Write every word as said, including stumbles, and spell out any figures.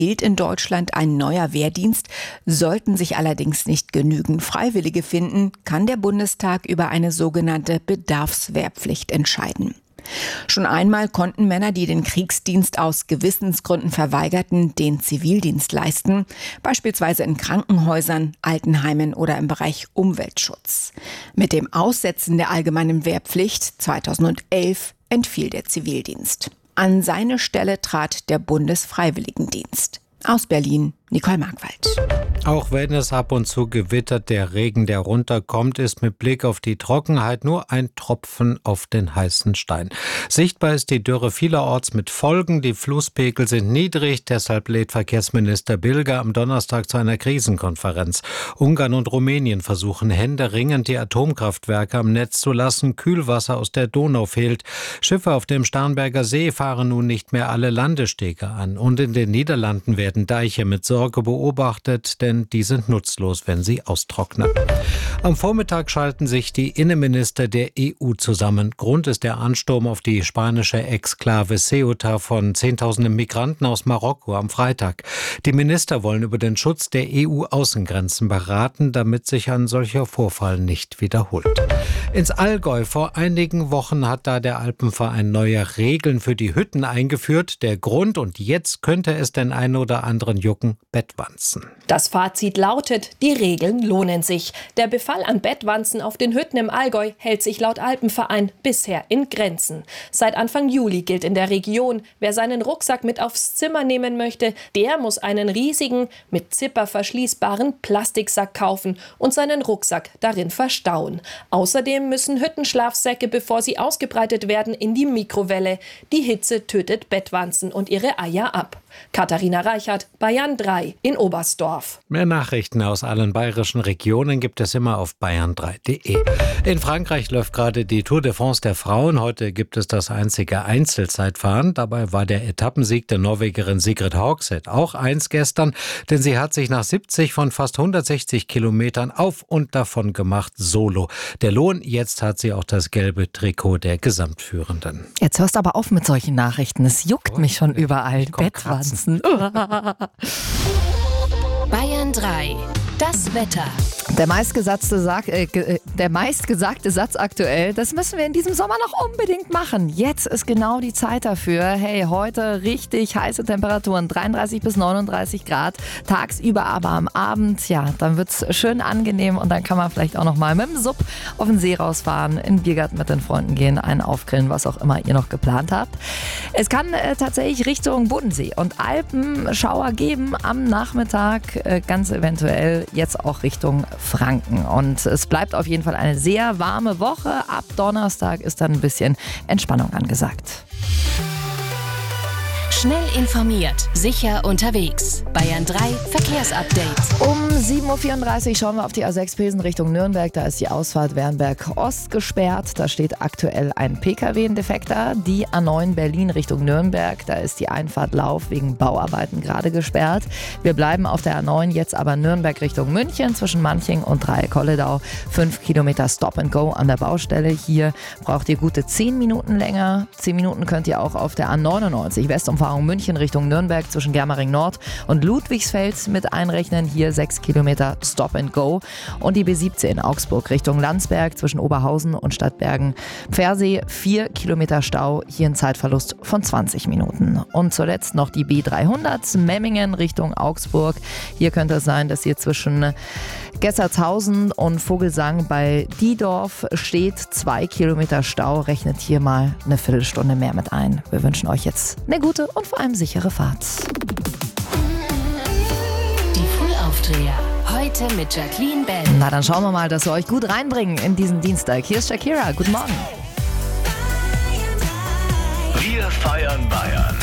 gilt in Deutschland ein neuer Wehrdienst. Sollten sich allerdings nicht genügend Freiwillige finden, kann der Bundestag über eine sogenannte Bedarfswehrpflicht entscheiden. Schon einmal konnten Männer, die den Kriegsdienst aus Gewissensgründen verweigerten, den Zivildienst leisten, beispielsweise in Krankenhäusern, Altenheimen oder im Bereich Umweltschutz. Mit dem Aussetzen der allgemeinen Wehrpflicht zweitausendelf entfiel der Zivildienst. An seine Stelle trat der Bundesfreiwilligendienst. Aus Berlin, Nicole Markwald. Auch wenn es ab und zu gewittert, der Regen, der runterkommt, ist mit Blick auf die Trockenheit nur ein Tropfen auf den heißen Stein. Sichtbar ist die Dürre vielerorts mit Folgen. Die Flusspegel sind niedrig, deshalb lädt Verkehrsminister Bilger am Donnerstag zu einer Krisenkonferenz. Ungarn und Rumänien versuchen händeringend, die Atomkraftwerke am Netz zu lassen. Kühlwasser aus der Donau fehlt. Schiffe auf dem Starnberger See fahren nun nicht mehr alle Landestege an. Und in den Niederlanden werden Deiche mit Sorge beobachtet, denn die sind nutzlos, wenn sie austrocknen. Am Vormittag schalten sich die Innenminister der E U zusammen. Grund ist der Ansturm auf die spanische Exklave Ceuta von Zehntausenden Migranten aus Marokko am Freitag. Die Minister wollen über den Schutz der E U-Außengrenzen beraten, damit sich ein solcher Vorfall nicht wiederholt. Ins Allgäu vor einigen Wochen hat da der Alpenverein neue Regeln für die Hütten eingeführt. Der Grund, und jetzt könnte es den einen oder anderen jucken, Bettwanzen. Das Fazit lautet, die Regeln lohnen sich. Der Befall an Bettwanzen auf den Hütten im Allgäu hält sich laut Alpenverein bisher in Grenzen. Seit Anfang Juli gilt in der Region, wer seinen Rucksack mit aufs Zimmer nehmen möchte, der muss einen riesigen, mit Zipper verschließbaren Plastiksack kaufen und seinen Rucksack darin verstauen. Außerdem müssen Hüttenschlafsäcke, bevor sie ausgebreitet werden, in die Mikrowelle. Die Hitze tötet Bettwanzen und ihre Eier ab. Katharina Reichert, Bayern drei in Oberstdorf. Mehr Nachrichten aus allen bayerischen Regionen gibt es immer auf bayern drei punkt de. In Frankreich läuft gerade die Tour de France der Frauen. Heute gibt es das einzige Einzelzeitfahren. Dabei war der Etappensieg der Norwegerin Sigrid Haugseth auch eins gestern, denn sie hat sich nach siebzig von fast hundertsechzig Kilometern auf und davon gemacht, solo. Der Lohn, jetzt hat sie auch das gelbe Trikot der Gesamtführenden. Jetzt hörst du aber auf mit solchen Nachrichten. Es juckt oh, mich schon überall. Bettwanzen. Bayern drei. Das Wetter. Der meistgesagte, Sag, äh, der meistgesagte Satz aktuell, das müssen wir in diesem Sommer noch unbedingt machen. Jetzt ist genau die Zeit dafür. Hey, heute richtig heiße Temperaturen, dreiunddreißig bis neununddreißig Grad. Tagsüber aber am Abend, ja, dann wird es schön angenehm und dann kann man vielleicht auch noch mal mit dem Sub auf den See rausfahren, in den Biergarten mit den Freunden gehen, einen aufgrillen, was auch immer ihr noch geplant habt. Es kann äh, tatsächlich Richtung Bodensee und Alpenschauer geben am Nachmittag, äh, ganz eventuell jetzt auch Richtung Franken. Und es bleibt auf jeden Fall eine sehr warme Woche. Ab Donnerstag ist dann ein bisschen Entspannung angesagt. Schnell informiert, sicher unterwegs. Bayern drei Verkehrsupdate. Um sieben Uhr vierunddreißig schauen wir auf die A sechs Pilsen Richtung Nürnberg. Da ist die Ausfahrt Wernberg Ost gesperrt. Da steht aktuell ein P K W in Defekter. Die A neun Berlin Richtung Nürnberg. Da ist die Einfahrt Lauf wegen Bauarbeiten gerade gesperrt. Wir bleiben auf der A neun, jetzt aber Nürnberg Richtung München zwischen Manching und Dreieck-Holledau. Fünf Kilometer Stop and Go an der Baustelle. Hier braucht ihr gute zehn Minuten länger. Zehn Minuten könnt ihr auch auf der A neunundneunzig Westumfahrung München Richtung Nürnberg zwischen Germering Nord und Ludwigsfeld mit einrechnen. Hier sechs Kilometer Stop and Go. Und die B siebzehn Augsburg Richtung Landsberg zwischen Oberhausen und Stadtbergen Pfersee. vier Kilometer Stau. Hier ein Zeitverlust von zwanzig Minuten. Und zuletzt noch die B dreihundert Memmingen Richtung Augsburg. Hier könnte es sein, dass ihr zwischen Gessertshausen und Vogelsang bei Diedorf steht. zwei Kilometer Stau. Rechnet hier mal eine Viertelstunde mehr mit ein. Wir wünschen euch jetzt eine gute und vor allem sichere Fahrt. Die Frühaufdreher. Heute mit Jacqueline Bell. Na, dann schauen wir mal, dass wir euch gut reinbringen in diesen Dienstag. Hier ist Shakira. Guten Morgen. Wir feiern Bayern.